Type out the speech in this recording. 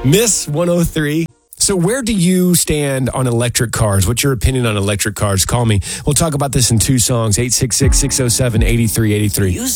Miss 103. So where do you stand on electric cars? What's your opinion on electric cars? Call me. We'll talk about this in two songs, 866-607-8383.